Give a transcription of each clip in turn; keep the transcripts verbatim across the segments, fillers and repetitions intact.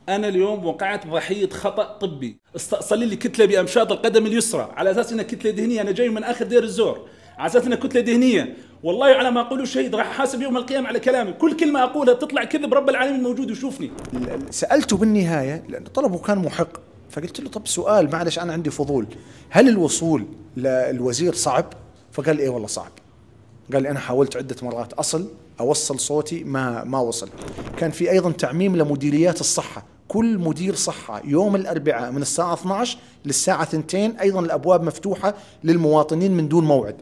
أنا اليوم وقعت ضحية خطأ طبي، استأصل لي كتلة بأمشاط القدم اليسرى على أساس أنها كتلة دهنية. أنا جاي من آخر دير الزور على أساس أنها كتلة دهنية. والله على ما أقوله شهيد، راح أحاسب يوم القيامة على كلامي. كل كلمة أقولها تطلع كذب، رب العالمين موجود ويشوفني. سألته بالنهاية لأن طلبه كان محق، فقلت له طب سؤال معلش أنا عندي فضول، هل الوصول للوزير صعب؟ فقال إيه والله صعب. قال لي أنا حاولت عدة مرات أصل أوصل صوتي ما ما وصل. كان في أيضا تعميم لمديريات الصحة، كل مدير صحة يوم الأربعاء من الساعة اثني عشر للساعة اثنين أيضا الأبواب مفتوحة للمواطنين من دون موعد.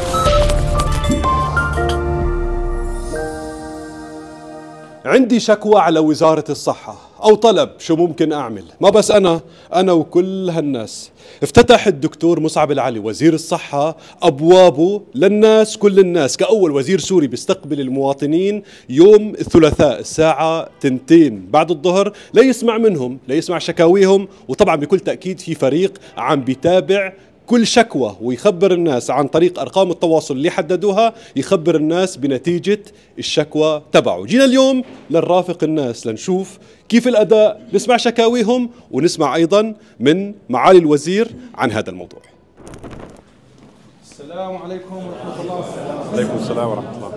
عندي شكوى على وزارة الصحة أو طلب، شو ممكن أعمل؟ ما بس أنا أنا وكل هالناس. افتتح الدكتور مصعب العلي وزير الصحة أبوابه للناس، كل الناس، كأول وزير سوري بيستقبل المواطنين يوم الثلاثاء الساعة تنتين بعد الظهر ليسمع منهم، ليسمع شكاويهم. وطبعا بكل تأكيد في فريق عم بيتابع كل شكوى ويخبر الناس عن طريق أرقام التواصل اللي حددوها، يخبر الناس بنتيجة الشكوى تبعه. جينا اليوم لنرافق الناس لنشوف كيف الأداء، نسمع شكاويهم ونسمع أيضا من معالي الوزير عن هذا الموضوع. السلام عليكم ورحمة الله وبركاته. عليكم السلام ورحمة الله.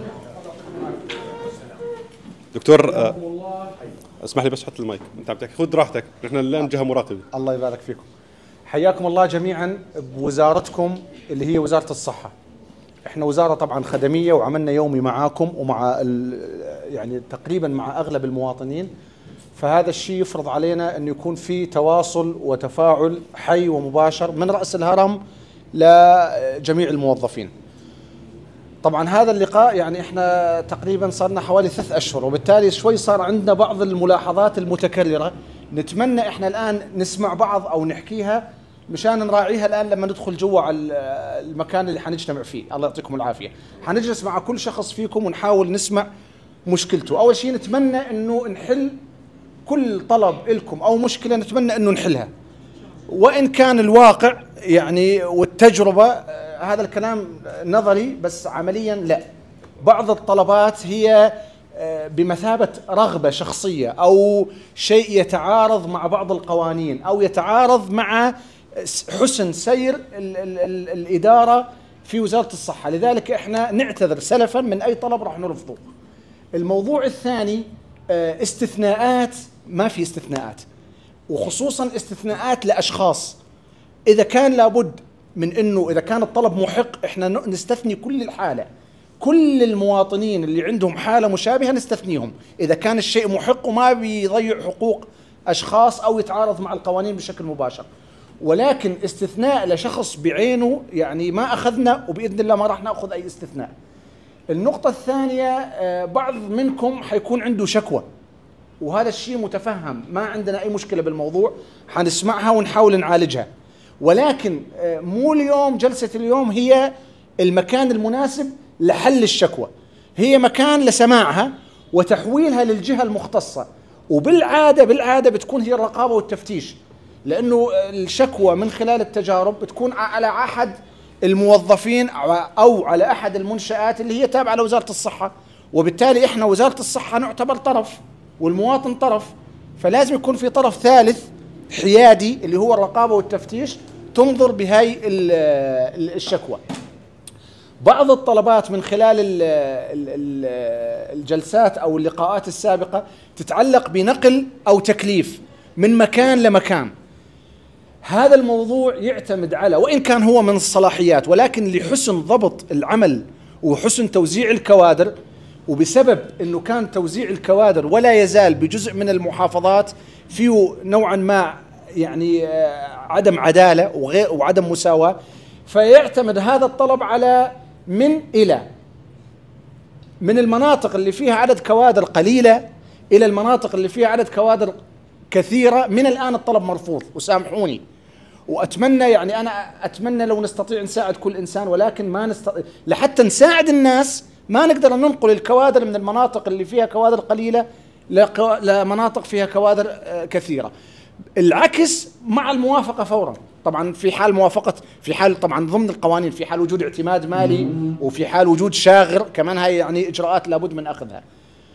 دكتور أه اسمح لي بس حط المايك، انت عم تحكي، خذ راحتك، نحن الآن جهة مراقبة. الله يبارك فيكم. حياكم الله جميعا بوزارتكم اللي هي وزارة الصحة. احنا وزارة طبعا خدمية وعملنا يومي معاكم ومع يعني تقريبا مع اغلب المواطنين، فهذا الشيء يفرض علينا أن يكون في تواصل وتفاعل حي ومباشر من رأس الهرم لجميع الموظفين. طبعا هذا اللقاء يعني احنا تقريبا صارنا حوالي ثلاث أشهر، وبالتالي شوي صار عندنا بعض الملاحظات المتكررة، نتمنى احنا الآن نسمع بعض أو نحكيها مشان نراعيها الآن لما ندخل جوا على المكان اللي حنجتمع فيه. الله يعطيكم العافية. حنجلس مع كل شخص فيكم ونحاول نسمع مشكلته. أول شيء نتمنى أنه نحل كل طلب لكم أو مشكلة، نتمنى أنه نحلها، وإن كان الواقع يعني والتجربة هذا الكلام نظري بس عمليا لا. بعض الطلبات هي بمثابة رغبة شخصية أو شيء يتعارض مع بعض القوانين أو يتعارض مع حسن سير ال ال ال الإدارة في وزارة الصحة، لذلك احنا نعتذر سلفا من أي طلب راح نرفضه. الموضوع الثاني استثناءات، ما في استثناءات، وخصوصا استثناءات لأشخاص. إذا كان لابد من أنه إذا كان الطلب محق احنا نستثني كل الحالة، كل المواطنين اللي عندهم حالة مشابهة نستثنيهم إذا كان الشيء محق وما بيضيع حقوق أشخاص أو يتعارض مع القوانين بشكل مباشر. ولكن استثناء لشخص بعينه يعني ما أخذنا، وبإذن الله ما راح نأخذ أي استثناء. النقطة الثانية، بعض منكم حيكون عنده شكوى وهذا الشيء متفهم، ما عندنا أي مشكلة بالموضوع، حنسمعها ونحاول نعالجها، ولكن مو اليوم جلسة اليوم هي المكان المناسب لحل الشكوى، هي مكان لسماعها وتحويلها للجهة المختصة. وبالعادة بالعادة بتكون هي الرقابة والتفتيش، لأنه الشكوى من خلال التجارب بتكون على أحد الموظفين أو على أحد المنشآت اللي هي تابعة لوزارة الصحة، وبالتالي إحنا وزارة الصحة نعتبر طرف والمواطن طرف، فلازم يكون في طرف ثالث حيادي اللي هو الرقابة والتفتيش تنظر بهاي الشكوى. بعض الطلبات من خلال الجلسات أو اللقاءات السابقة تتعلق بنقل أو تكليف من مكان لمكان. هذا الموضوع يعتمد على، وإن كان هو من الصلاحيات، ولكن لحسن ضبط العمل وحسن توزيع الكوادر، وبسبب أنه كان توزيع الكوادر ولا يزال بجزء من المحافظات فيه نوعا ما يعني عدم عدالة وعدم مساواة، فيعتمد هذا الطلب على من إلى، من المناطق اللي فيها عدد كوادر قليلة إلى المناطق اللي فيها عدد كوادر كثيرة. من الآن الطلب مرفوض، وسامحوني، وأتمنى يعني أنا أتمنى لو نستطيع نساعد كل إنسان، ولكن ما نستطيع لحتى نساعد الناس ما نقدر ننقل الكوادر من المناطق اللي فيها كوادر قليلة لمناطق فيها كوادر كثيرة. العكس مع الموافقة فورا، طبعا في حال موافقة، في حال طبعا ضمن القوانين، في حال وجود اعتماد مالي وفي حال وجود شاغر كمان، هاي يعني إجراءات لابد من أخذها.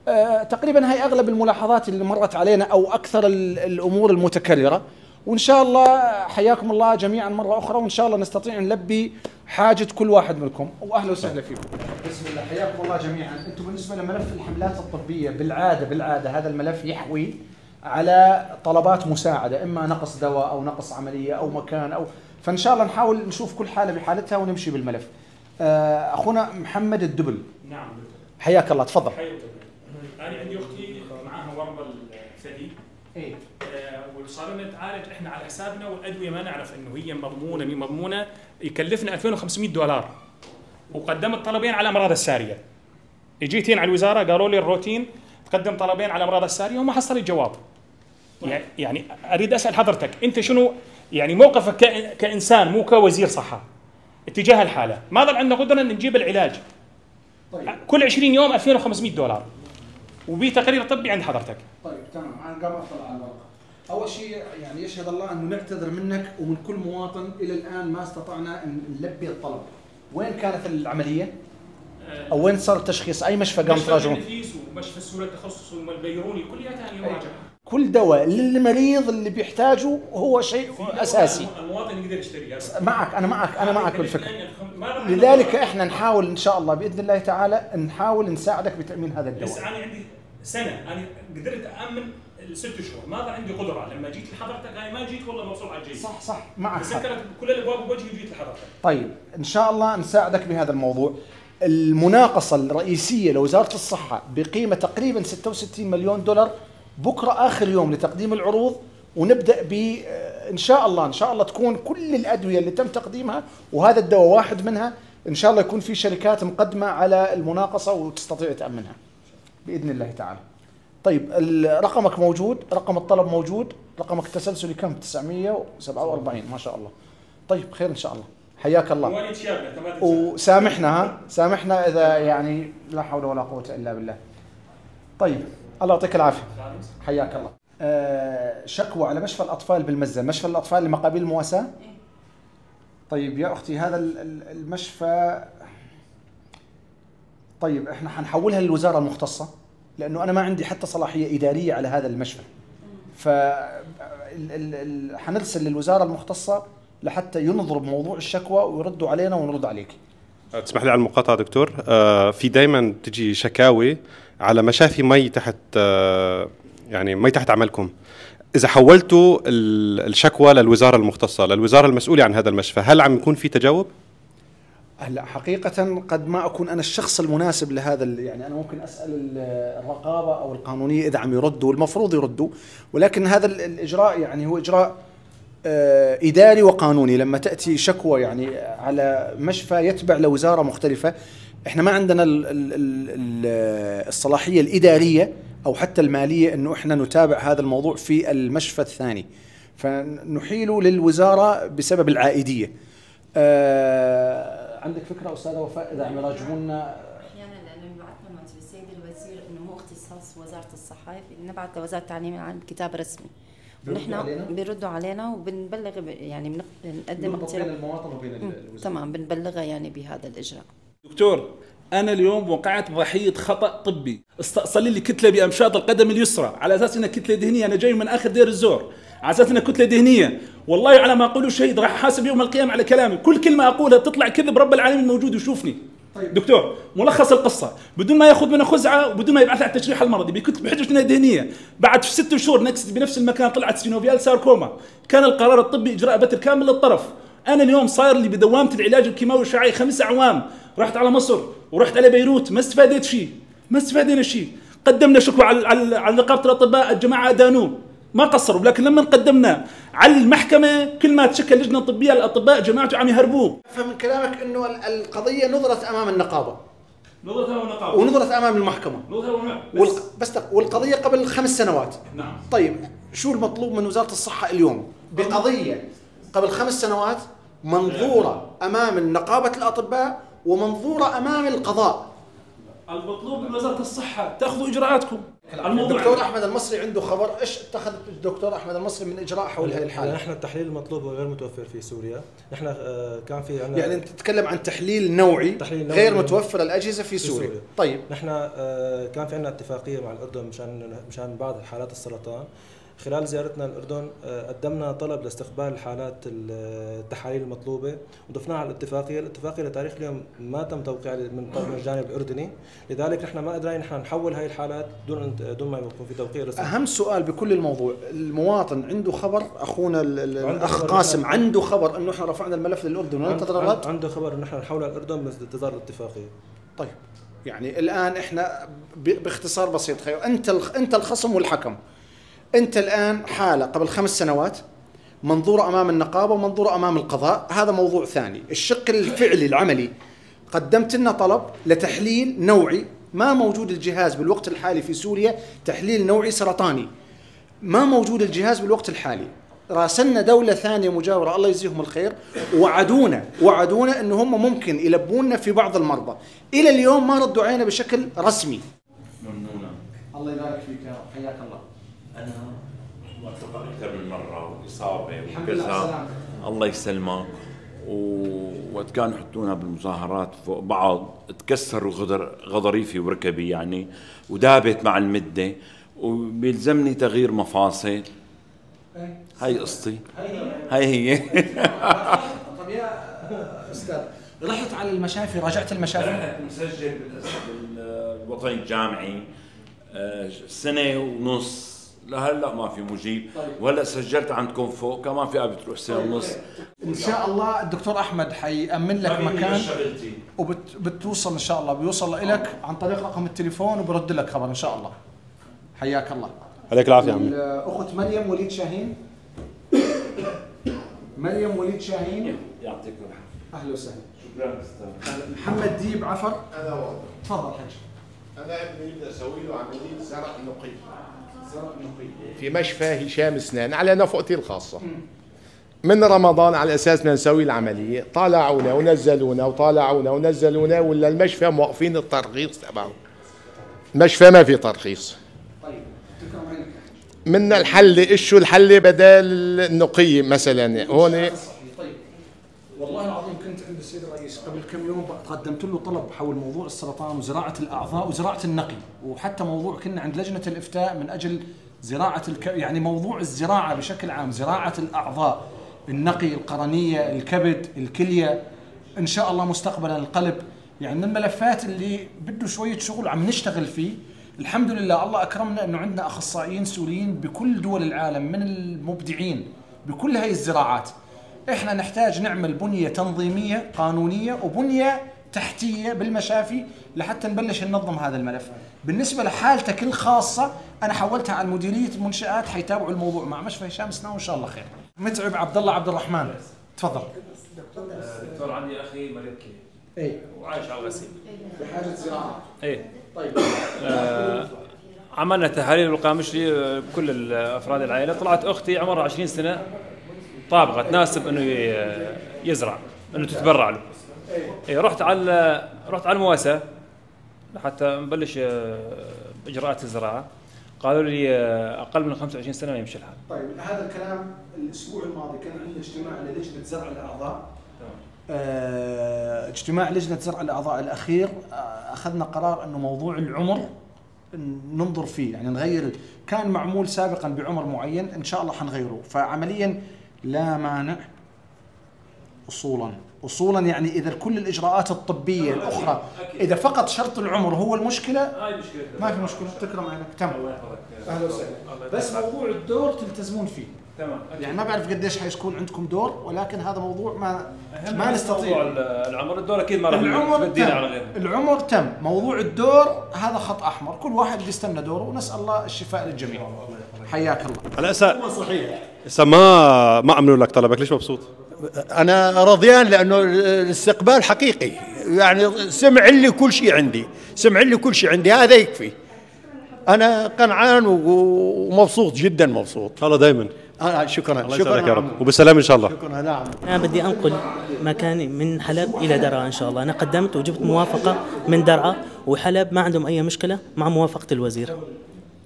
آه تقريبا هاي اغلب الملاحظات اللي مرت علينا او اكثر الامور المتكرره، وان شاء الله حياكم الله جميعا مره اخرى، وان شاء الله نستطيع نلبي حاجه كل واحد منكم، واهلا وسهلا فيكم. بسم الله، حياكم الله جميعا. انتم بالنسبه لملف الحملات الطبيه بالعاده بالعاده هذا الملف يحوي على طلبات مساعده، اما نقص دواء او نقص عمليه او مكان او، فان شاء الله نحاول نشوف كل حاله بحالتها ونمشي بالملف. آه اخونا محمد الدبل. نعم. حياك الله، تفضل. حياك. انا عندي اختي معاها ورم الثدي. ايه. آه وصار لنا نتعالج احنا على حسابنا، والادويه ما نعرف انه هي مضمونه مي مضمونه، يكلفنا ألفين وخمسمئة دولار. وقدمت طلبين على امراض الساريه. اجيتين على الوزاره قالوا لي الروتين تقدم طلبين على امراض الساريه وما حصل لي جواب. يعني يعني اريد اسال حضرتك انت شنو يعني موقفك كانسان مو كوزير صحه اتجاه الحاله؟ ما ظل عندنا قدره ان نجيب العلاج. طيب. كل عشرين يوم ألفين وخمسمئة دولار وبي تقرير طبي عند حضرتك. طيب تمام، انا قام اطلع على الورقه. اول شيء يعني يشهد الله انه نعتذر منك ومن كل مواطن، الى الان ما استطعنا ان نلبي الطلب. وين كانت العمليه؟ او وين صار التشخيص؟ اي مشفى قام تراجعون؟ مشفى ومشفى السوري التخصص والبيروني كلها ثاني مراجعه. كل دواء للمريض اللي بيحتاجه هو شيء اساسي. المواطن يقدر يشتريها. معك انا معك انا معك بالفكره. لذلك احنا نحاول ان شاء الله باذن الله تعالى نحاول نساعدك بتامين هذا الدواء. بس انا عندي سنه انا قدرت امن ست شهور، ما ظل عندي قدره لما جيت لحضرتك. هاي ما جيت والله مبسوط على الجيد. صح صح معك. سكرت كل الابواب بوجهي وجيت لحضرتك. طيب ان شاء الله نساعدك بهذا الموضوع. المناقصه الرئيسيه لوزاره الصحه بقيمه تقريبا ستة وستين مليون دولار، بكره اخر يوم لتقديم العروض، ونبدا ب ان شاء الله ان شاء الله تكون كل الادويه اللي تم تقديمها، وهذا الدواء واحد منها، ان شاء الله يكون في شركات مقدمه على المناقصه وتستطيع تامنها باذن الله تعالى. طيب رقمك موجود، رقم الطلب موجود، رقمك التسلسلي كم؟ تسعمئة وسبعة وأربعين ما شاء الله. طيب خير ان شاء الله، حياك الله. وسامحنا ها سامحنا اذا يعني لا حول ولا قوه الا بالله. طيب الله يعطيك العافيه، حياك الله. آه شكوى على مشفى الاطفال بالمزه، مشفى الاطفال لمقابل المواساه. طيب يا اختي هذا المشفى، طيب احنا حنحولها للوزاره المختصه، لانه انا ما عندي حتى صلاحيه اداريه على هذا المشفى. ف حنرسل للوزاره المختصه لحتى ينظروا بموضوع الشكوى ويردوا علينا ونرد عليك. تسمح لي على المقاطعه دكتور، آه في دائما تجي شكاوي على مشافي مي تحت آه يعني مي تحت عملكم. اذا حولتوا الشكوى للوزاره المختصه، للوزاره المسؤوله عن هذا المشفى، هل عم يكون في تجاوب؟ هلا حقيقة قد ما أكون أنا الشخص المناسب لهذا، يعني أنا ممكن أسأل الرقابة أو القانونية إذا عم يردوا، المفروض يردوا، ولكن هذا الإجراء يعني هو إجراء إداري وقانوني. لما تأتي شكوى يعني على مشفى يتبع لوزارة مختلفة، إحنا ما عندنا الصلاحية الإدارية أو حتى المالية إنه إحنا نتابع هذا الموضوع في المشفى الثاني، فنحيله للوزارة بسبب العائدية. آه عندك فكره استاذه وفاء اذا عم يراجعوا لنا؟ احيانا لانه بعثنا مع السيد الوزير انه هو اختصاص وزاره الصحه، نبعث لوزاره التعليم عن كتاب رسمي، ونحن بيردوا علينا وبنبلغ يعني بنقدم بين المواطن وبين الوزاره. تمام بنبلغها يعني بهذا الاجراء. دكتور انا اليوم وقعت ضحيه خطا طبي، استأصل لي كتله بامشاط القدم اليسرى على اساس انها كتله دهنيه، انا جاي من اخر دير الزور على اساس انها كتله دهنيه، والله على ما اقوله شهيد راح احاسب يوم القيامه على كلامي، كل كلمه اقولها تطلع كذب، رب العالمين موجود ويشوفني. طيب. دكتور ملخص القصه، بدون ما ياخذ منها خزعه وبدون ما يبعث على التشريح المرضي، بكتب بحجه انها دهنيه، بعد ست شهور نكست بنفس المكان طلعت سينوفيال ساركوما، كان القرار الطبي اجراء بتر كامل للطرف. انا اليوم صاير لي بدوامه العلاج الكيماوي الشعاعي خمس اعوام، رحت على مصر ورحت على بيروت، ما استفاديت شيء، ما استفادينا شيء. قدمنا شكوى على على, على نقابه الاطباء، الجماعه ادانوه ما قصروا، لكن لما قدمنا على المحكمه كل ما تشكل لجنه طبيه الاطباء جماعته عم يهربوه. فمن كلامك انه القضيه نظرت امام النقابه، نظرت امام النقابه ونظرت امام المحكمه، نظرت امام بس, بس والقضيه قبل خمس سنوات. نعم. طيب شو المطلوب من وزاره الصحه اليوم بقضيه قبل خمس سنوات منظوره امام نقابه الاطباء ومنظوره امام القضاء؟ المطلوب من وزاره الصحه تاخذوا اجراءاتكم. الدكتور احمد المصري عنده خبر، ايش اتخذ الدكتور احمد المصري من اجراء حول هذه الحاله؟ نحن التحليل المطلوب غير متوفر في سوريا، نحن كان في عندنا يعني انت تتكلم عن تحليل نوعي, تحليل نوعي غير متوفر الاجهزه في, في سوريا. سوريا. طيب نحن كان في عندنا اتفاقيه مع الاردن مشان مشان بعض حالات السرطان. خلال زيارتنا الأردن قدمنا طلب لاستقبال الحالات التحاليل المطلوبة وضفناها على الاتفاقية. الاتفاقية لتاريخ اليوم ما تم توقيعها من من الجانب الأردني، لذلك نحن ما قدرنا نحن نحول هاي الحالات دون دون ما يكون في توقيع رسمي. أهم سؤال بكل الموضوع، المواطن عنده خبر، أخونا الأخ قاسم عنده خبر إنه إحنا رفعنا الملف للأردن وننتظر الرد؟ عنده خبر إنه إحنا نحولها للأردن بس انتظار الاتفاقية. طيب يعني الآن إحنا باختصار بسيط خير، أنت أنت الخصم والحكم. أنت الآن حالة قبل خمس سنوات منظورة أمام النقابة ومنظورة أمام القضاء، هذا موضوع ثاني. الشق الفعلي العملي، قدمت لنا طلب لتحليل نوعي، ما موجود الجهاز بالوقت الحالي في سوريا، تحليل نوعي سرطاني ما موجود الجهاز بالوقت الحالي. راسلنا دولة ثانية مجاورة الله يجزيهم الخير، وعدونا وعدونا أنه هم ممكن يلبوننا في بعض المرضى، إلى اليوم ما ردوا علينا بشكل رسمي. ممنونة. الله يبارك فيك يا رب، حياك الله. أنا معتقل أكثر من مرة وإصابة وكذا، الله يسلمك. ووقت كانوا يحطونا بالمظاهرات فوق بعض تكسروا غضر غضاريفي وركبي يعني، ودابت مع المدة، وبيلزمني تغيير مفاصل. هاي قصتي، هاي هي. طب يا أستاذ، رحت على المشافي، راجعت المشافي؟ رحت مسجل بالوطني الجامعي سنة ونص، لهلا ما في مجيب. وهلا سجلت عندكم فوق كمان في ابي تروح سنه ونص. ان شاء الله الدكتور احمد حيأمن لك مكان وبتوصل ان شاء الله، بيوصل لك عن طريق رقم التليفون وبرد لك خبر ان شاء الله. حياك الله. عليك العافيه يا عمي. اخت مريم وليد شاهين. مريم وليد شاهين، يعطيك العافيه. اهلا وسهلا. شكرا استاذ. محمد ديب عفر. انا واضح. تفضل حج. انا ابني بدي اسوي له عمليه زرع نقي. في مشفى هشام اسنان على نفقتي الخاصة. من رمضان على اساس بدنا نسوي العملية، طالعونا ونزلونا وطالعونا ونزلونا، ولا المشفى موقفين الترخيص تبعه. المشفى ما في ترخيص. طيب من الحلة اشو الحلة بدل النقية مثلا هون. طيب والله العظيم كنت عند السيد الرئيس قبل كم يوم، قدمت له طلب حول موضوع السرطان وزراعة الأعضاء وزراعة النقي، وحتى موضوع كنا عند لجنة الإفتاء من أجل زراعة الك... يعني موضوع الزراعة بشكل عام، زراعة الأعضاء، النقي، القرنية، الكبد، الكلية، إن شاء الله مستقبلا القلب. يعني من الملفات اللي بده شوية شغل عم نشتغل فيه. الحمد لله الله أكرمنا أنه عندنا أخصائيين سوريين بكل دول العالم من المبدعين بكل هاي الزراعات. إحنا نحتاج نعمل بنية تنظيمية قانونية وبنية تحتية بالمشافي لحتى نبلش ننظم هذا الملف. بالنسبة لحالتك الخاصة أنا حولتها على مديرية المنشآت، حيتابعوا الموضوع مع مشفى هشام اسنان وإن شاء الله خير. متعب عبد الله عبد الرحمن، تفضل. دكتور عندي أخي مريض كلى. إيه. وعايش على الغسيل. بحاجة زراعة. إيه. طيب. آه عملنا تحاليل القامشلي بكل أفراد العائلة، طلعت أختي عمرها عشرين سنة طابغة تناسب إنه يزرع، إنه تتبرع له. إيه رحت على رحت على المواساة لحتى نبلش إجراءات الزراعة، قالوا لي أقل من خمسة وعشرين سنة ما يمشي الحال. طيب هذا الكلام الأسبوع الماضي كان عندنا اجتماع للجنة زرع الأعضاء. آه اجتماع لجنة زرع الأعضاء الأخير، آه أخذنا قرار إنه موضوع العمر ننظر فيه، يعني نغير. كان معمول سابقا بعمر معين، إن شاء الله حنغيره. فعمليا لا مانع أصولا أصولا يعني إذا كل الإجراءات الطبية الأخرى، إذا فقط شرط العمر هو المشكلة ما في مشكلة. تكرم عينك. تمام. أهلا وسهلا. بس موضوع الدور تلتزمون فيه. تمام. يعني ما بعرف قديش حيكون عندكم دور، ولكن هذا موضوع ما ما نستطيع. موضوع العمر، الدور أكيد ما راح تبدينا على غيره. العمر تم، موضوع الدور هذا خط أحمر، كل واحد بيستنى دوره، ونسأل الله الشفاء للجميع. حياك الله. على اساس صحيح هسه ما ما عملوا لك طلبك، ليش مبسوط؟ أنا رضيان لأنه الاستقبال حقيقي، يعني سمع لي كل شيء عندي، سمع لي كل شيء عندي، هذا يكفي. أنا قنعان ومبسوط جدا، مبسوط. الله دائما. آه شكرا. الله شكرا يا رب، وبالسلامة إن شاء الله. شكرا. نعم. أنا بدي أنقل مكاني من حلب إلى درعا إن شاء الله. أنا قدمت وجبت موافقة من درعا، وحلب ما عندهم أي مشكلة مع موافقة الوزير.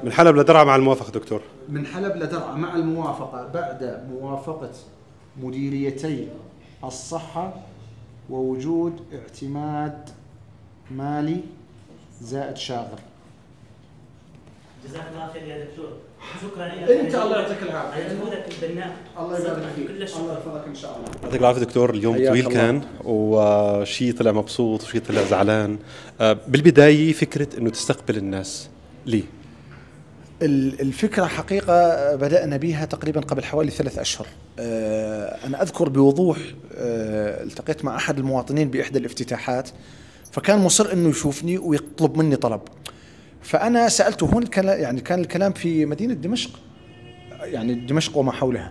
من حلب لدرعا مع الموافقة دكتور. من حلب لدرعا مع الموافقة بعد موافقة مديريتي الصحة ووجود اعتماد مالي زائد شاغر. جزاك الله خير يا دكتور. شكرا لك. انت الله يعطيك العافيه. على جهودك البناء. الله يبارك فيك. كل الشكر. الله يحفظك ان شاء الله. يعطيك العافيه دكتور. اليوم طويل الله. كان وشيء طلع مبسوط وشيء طلع زعلان. بالبدايه فكره انه تستقبل الناس ليه؟ الفكره حقيقه بدانا بها تقريبا قبل حوالي ثلاث اشهر. انا اذكر بوضوح التقيت مع احد المواطنين باحدى الافتتاحات، فكان مصر انه يشوفني ويطلب مني طلب. فأنا سألته هون الكلام، يعني كان الكلام في مدينة دمشق، يعني دمشق وما حولها.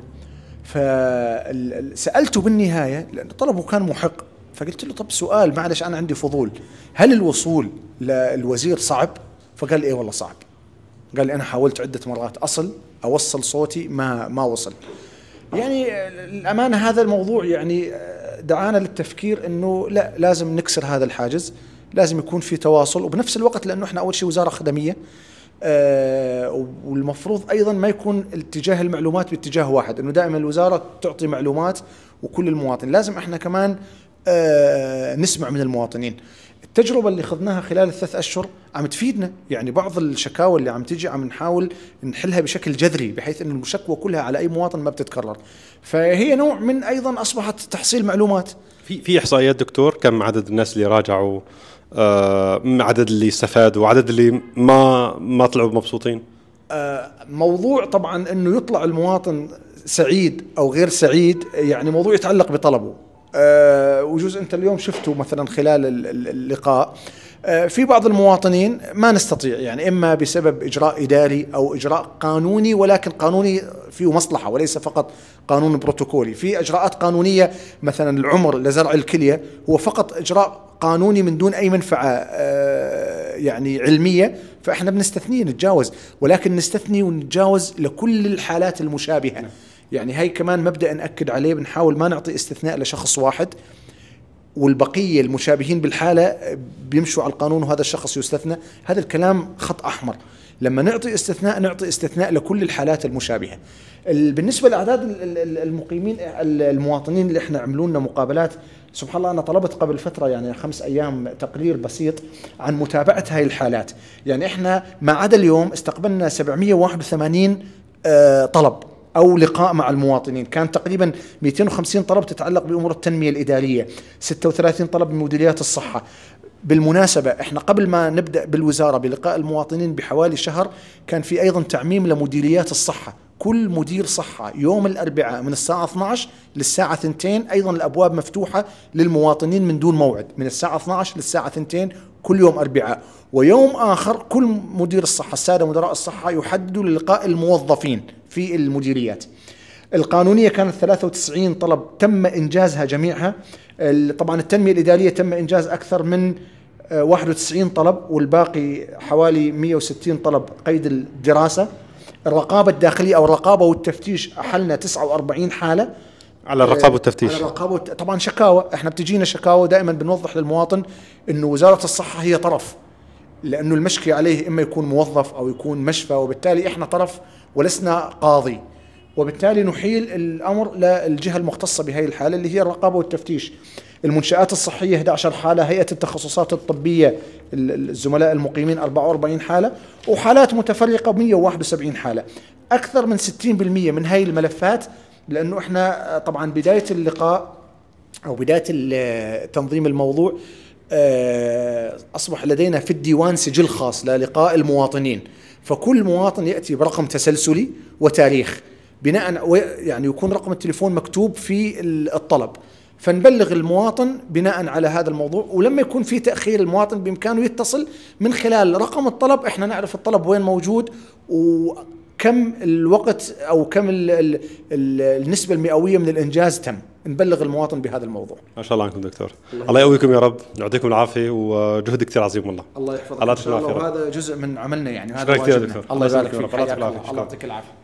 فسألته بالنهاية لأن طلبه كان محق، فقلت له طب سؤال معلش أنا عندي فضول، هل الوصول للوزير صعب؟ فقال إيه والله صعب. قال لي أنا حاولت عدة مرات أصل أوصل صوتي ما ما وصل. يعني الأمانة هذا الموضوع يعني دعانا للتفكير إنه لا، لازم نكسر هذا الحاجز، لازم يكون في تواصل، وبنفس الوقت لأنه إحنا أول شيء وزارة خدمية، آه والمفروض أيضا ما يكون اتجاه المعلومات باتجاه واحد، إنه دائما الوزارة تعطي معلومات وكل المواطن، لازم إحنا كمان آه نسمع من المواطنين. التجربة اللي خذناها خلال الثلاث أشهر عم تفيدنا، يعني بعض الشكاوى اللي عم تيجي عم نحاول نحلها بشكل جذري بحيث إن المشكوى كلها على أي مواطن ما بتتكرر، فهي نوع من أيضا أصبحت تحصيل معلومات. في في إحصائيات دكتور كم عدد الناس اللي راجعوا، آه عدد اللي استفادوا وعدد اللي ما ما طلعوا مبسوطين؟ آه موضوع طبعا إنه يطلع المواطن سعيد أو غير سعيد، يعني موضوع يتعلق بطلبه. أه وجزء أنت اليوم شفته مثلا خلال اللقاء، أه في بعض المواطنين ما نستطيع، يعني إما بسبب إجراء إداري أو إجراء قانوني، ولكن قانوني فيه مصلحة وليس فقط قانون بروتوكولي. في إجراءات قانونية مثلا العمر لزرع الكلية هو فقط إجراء قانوني من دون أي منفعة أه يعني علمية، فإحنا بنستثني نتجاوز، ولكن نستثني ونتجاوز لكل الحالات المشابهة. يعني هاي كمان مبدأ نأكد عليه، بنحاول ما نعطي استثناء لشخص واحد والبقية المشابهين بالحالة بيمشوا على القانون وهذا الشخص يستثنى. هذا الكلام خط أحمر. لما نعطي استثناء نعطي استثناء لكل الحالات المشابهة. بالنسبة لأعداد المقيمين المواطنين اللي احنا عملوا لنا مقابلات، سبحان الله أنا طلبت قبل فترة يعني خمس أيام تقرير بسيط عن متابعة هاي الحالات. يعني احنا ما عدا اليوم استقبلنا سبعمئة وواحد وثمانين طلب أو لقاء مع المواطنين، كان تقريبا مئتين وخمسين طلب تتعلق بأمور التنمية الإدارية، ستة وثلاثين طلب من مديريات الصحة. بالمناسبة احنا قبل ما نبدأ بالوزارة بلقاء المواطنين بحوالي شهر كان في أيضا تعميم لمديريات الصحة، كل مدير صحة يوم الأربعاء من الساعة اثني عشر للساعة اثنتين أيضا الأبواب مفتوحة للمواطنين من دون موعد، من الساعة اثني عشر للساعة اثنتين كل يوم أربعاء. ويوم آخر كل مدير الصحة، السادة مدراء الصحة يحددوا للقاء الموظفين في المديريات. القانونية كانت ثلاثة وتسعين طلب تم إنجازها جميعها. طبعا التنمية الإدارية تم إنجاز أكثر من واحد وتسعين طلب، والباقي حوالي مئة وستين طلب قيد الدراسة. الرقابة الداخلية أو الرقابة والتفتيش أحلنا تسعة وأربعين حالة على الرقابة والتفتيش. على الرقابة والت... طبعا شكاوى، احنا بتجينا شكاوى، دائما بنوضح للمواطن إنه وزارة الصحة هي طرف، لأنه المشكي عليه إما يكون موظف أو يكون مشفى، وبالتالي إحنا طرف ولسنا قاضي، وبالتالي نحيل الأمر للجهة المختصة بهذه الحالة اللي هي الرقابة والتفتيش. المنشآت الصحية أحد عشر حالة، هيئة التخصصات الطبية الزملاء المقيمين أربعة وأربعين حالة، وحالات متفرقة مئة وواحد وسبعين حالة. أكثر من ستين بالمئة من هاي الملفات، لأنه إحنا طبعا بداية اللقاء أو بداية تنظيم الموضوع أصبح لدينا في الديوان سجل خاص للقاء المواطنين، فكل مواطن يأتي برقم تسلسلي وتاريخ بناء، يعني يكون رقم التليفون مكتوب في الطلب، فنبلغ المواطن بناء على هذا الموضوع. ولما يكون في تأخير المواطن بإمكانه يتصل من خلال رقم الطلب، إحنا نعرف الطلب وين موجود وكم الوقت أو كم ال ال ال النسبة المئوية من الإنجاز تم، نبلغ المواطن بهذا الموضوع. ما شاء الله عنكم دكتور، الله, الله يقويكم يا رب، يعطيكم العافية وجهد كثير عظيم والله. الله يحفظك إن شاء الله، وهذا جزء من عملنا يعني، هذا واجبنا. الله يبارك فيك، الله يعطيك العافية.